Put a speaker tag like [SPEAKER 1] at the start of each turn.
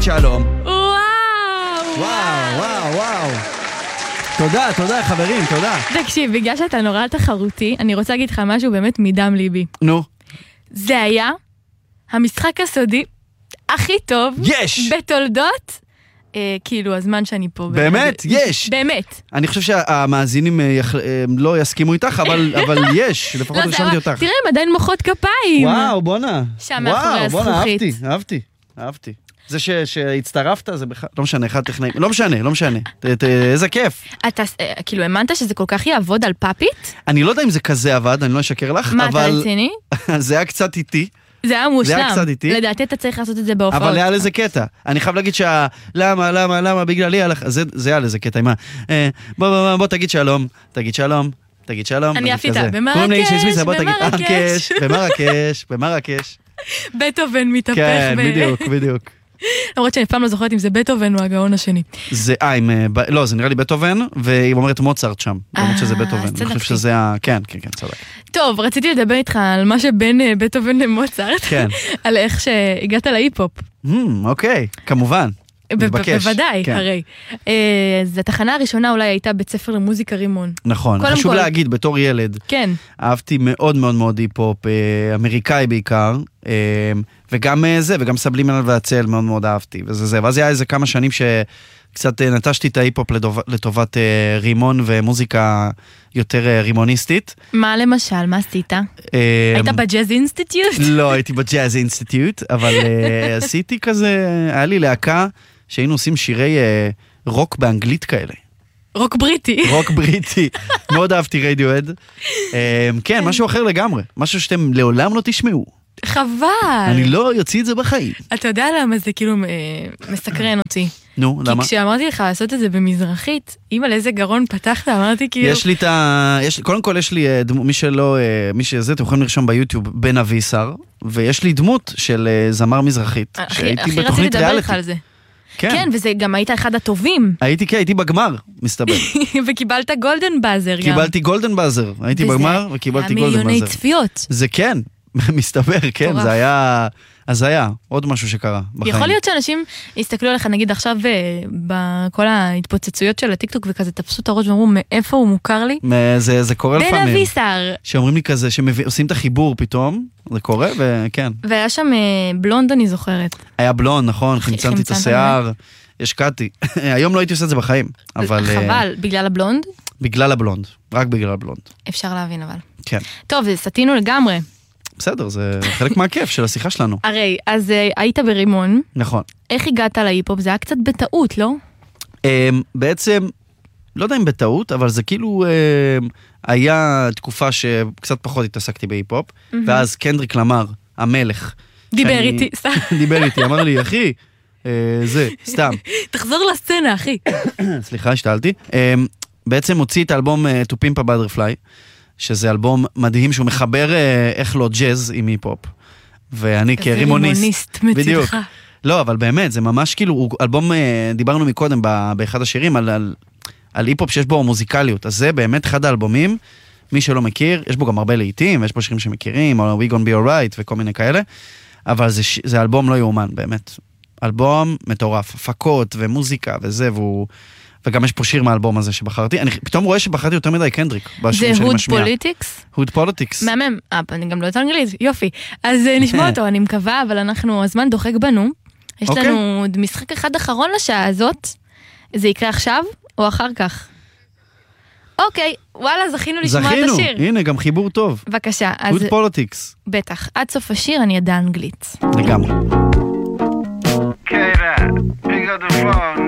[SPEAKER 1] תגיד שלום.
[SPEAKER 2] וואו. תודה חברים, תודה.
[SPEAKER 3] תקשיב, בגלל שאתה נורא תחרותי, אני רוצה להגיד לך משהו באמת מדם ליבי.
[SPEAKER 1] נו.
[SPEAKER 3] זה היה המשחק הסודי הכי טוב בתולדות, כאילו הזמן שאני פה.
[SPEAKER 1] באמת? יש.
[SPEAKER 3] באמת.
[SPEAKER 1] אני חושב שהמאזינים לא יסכימו איתך, אבל יש, לפחות רשמתי אותך.
[SPEAKER 3] תראה, הם עדיין מוחות כפיים.
[SPEAKER 1] וואו, בונה.
[SPEAKER 3] שם מאחורי הזכוכית.
[SPEAKER 1] אהבתי. זה שהצטרפת, זה בכלל, לא משנה, אחד טכנאים, לא משנה. איזה כיף.
[SPEAKER 3] אתה, כאילו, האמנת שזה כל כך יעבוד על פאפית?
[SPEAKER 1] אני לא יודע אם זה כזה עבד, אני לא אשקר לך,
[SPEAKER 3] מה, אתה רציני?
[SPEAKER 1] זה היה קצת איטי.
[SPEAKER 3] זה היה מושלם. לדעתי אתה צריך לעשות את זה בהופעות.
[SPEAKER 1] אבל היה לזה קטע. אני חייב להגיד למה, בגללי הלך, זה היה לזה קטע. בוא תגיד שלום.
[SPEAKER 3] אני אף איתה,
[SPEAKER 1] במרקש.
[SPEAKER 3] בטהובן מתהפך.
[SPEAKER 1] כן, בדיוק.
[SPEAKER 3] למרות שאני פעם לא זוכרת אם זה בטהובן או הגאון השני.
[SPEAKER 1] לא, זה נראה לי בטהובן, והיא אומרת מוצרט שם. למרות שזה בטהובן. אני חושב שזה כן, צודק.
[SPEAKER 3] טוב, רציתי לדבר איתך על מה שבין בטהובן למוצרט.
[SPEAKER 1] כן.
[SPEAKER 3] על איך שהגעת להיפ-הופ.
[SPEAKER 1] אוקיי, כמובן.
[SPEAKER 3] בוודאי, הרי. אז התחנה הראשונה אולי הייתה בית ספר למוזיקה רימון.
[SPEAKER 1] נכון, חשוב להגיד, בתור ילד, אהבתי מאוד מאוד מאוד היפ-הופ, אמריקאי בעיקר, וגם סבלימינל והצל מאוד מאוד אהבתי, ואז היה איזה כמה שנים שקצת נטשתי את ההיפ-הופ לטובת רימון ומוזיקה יותר רימוניסטית.
[SPEAKER 3] מה למשל? מה עשית? היית בג'אז אינסטיטוט?
[SPEAKER 1] לא, הייתי בג'אז אינסטיטוט, אבל עשיתי כזה, היה לי להקה שהיינו עושים שירי רוק באנגלית כאלה.
[SPEAKER 3] רוק בריטי.
[SPEAKER 1] מאוד אהבתי רדיואד. כן, משהו אחר לגמרי. משהו שאתם לעולם לא תשמעו.
[SPEAKER 3] חבל.
[SPEAKER 1] אני לא יוציא את זה בחיים.
[SPEAKER 3] אתה יודע למה זה כאילו מסקרן אותי.
[SPEAKER 1] נו, למה?
[SPEAKER 3] כי כשאמרתי לך לעשות את זה במזרחית, אם על איזה גרון פתחת, אמרתי כאילו...
[SPEAKER 1] יש לי קודם כל יש לי, מי שזה, אתם יכולים לרשום ביוטיוב, בן אבישר, ויש לי דמות של זמר מזרחית, שהייתי בתוכנית ריאליטי.
[SPEAKER 3] כן, וזה גם היית אחד הטובים.
[SPEAKER 1] הייתי בגמר, מסתבר.
[SPEAKER 3] וקיבלת גולדן באזר גם.
[SPEAKER 1] קיבלתי גולדן באזר, הייתי בגמר וקיבלתי גולדן באזר.
[SPEAKER 3] המיליוני צפיות.
[SPEAKER 1] זה כן, מסתבר, כן, זה היה... אז היה עוד משהו שקרה בחיים.
[SPEAKER 3] יכול להיות שאנשים הסתכלו עליך, נגיד עכשיו בכל ההתפוצצויות של הטיקטוק וכזה, תפסו את הראש ואמרו, מאיפה הוא מוכר לי?
[SPEAKER 1] זה קורה לפעמים.
[SPEAKER 3] בן אבישר.
[SPEAKER 1] שאומרים לי כזה, שעושים את החיבור פתאום, זה קורה וכן.
[SPEAKER 3] והיה שם בלונד, אני זוכרת.
[SPEAKER 1] היה בלונד, נכון, חמצנתי את השיער, השקעתי. היום לא הייתי עושה את זה בחיים, אבל...
[SPEAKER 3] חבל, בגלל הבלונד?
[SPEAKER 1] בגלל הבלונד, רק בגלל הבלונד.
[SPEAKER 3] אפשר להבין אבל.
[SPEAKER 1] כן.
[SPEAKER 3] טוב, סתינו לגמרי.
[SPEAKER 1] בסדר, זה חלק מהכיף של השיחה שלנו.
[SPEAKER 3] הרי, אז היית ברימון.
[SPEAKER 1] נכון.
[SPEAKER 3] איך הגעת להיפ-הופ? זה היה קצת בטעות, לא?
[SPEAKER 1] בעצם, לא יודע אם בטעות, אבל זה כאילו היה תקופה שקצת פחות התעסקתי בהיפ-הופ, ואז קנדריק למר, המלך.
[SPEAKER 3] דיבר איתי, סתם.
[SPEAKER 1] דיבר איתי, אמר לי, אחי, זה, סתם.
[SPEAKER 3] תחזור לסצנה, אחי.
[SPEAKER 1] סליחה, השתלתי. בעצם הוציא את האלבום To Pimp a Butterfly, שזה אלבום מדהים שהוא מחבר איך לא ג'אז עם היפ-הופ. ואני כרימוניסט.
[SPEAKER 3] בדיוק.
[SPEAKER 1] לא, אבל באמת, זה ממש כאילו, אלבום, דיברנו מקודם באחד השירים על היפ-הופ שיש בו מוזיקליות. אז זה באמת אחד האלבומים, מי שלא מכיר, יש בו גם הרבה לעיתים, ויש בו שירים שמכירים, או We Gonna Be Alright וכל מיני כאלה, אבל זה אלבום לא יאומן, באמת. אלבום מטורף, הפקות ומוזיקה וזה, וגם יש פה שיר מהאלבום הזה שבחרתי. אני פתאום רואה שבחרתי יותר מדי קנדריק.
[SPEAKER 3] זה הוד פוליטיקס?
[SPEAKER 1] הוד פוליטיקס.
[SPEAKER 3] מהמם. אני גם לא יודעת אנגלית, יופי. אז נשמע אותו, אני מקווה, אבל הזמן דוחק בנו. יש לנו משחק אחד אחרון לשעה הזאת. זה יקרה עכשיו או אחר כך? אוקיי, וואלה, זכינו לשמוע את השיר.
[SPEAKER 1] הנה, גם חיבור טוב.
[SPEAKER 3] בבקשה.
[SPEAKER 1] הוד פוליטיקס.
[SPEAKER 3] בטח. עד סוף השיר אני ידע אנגלית.
[SPEAKER 1] לגמרי.
[SPEAKER 4] K-Rap, pick up the phone,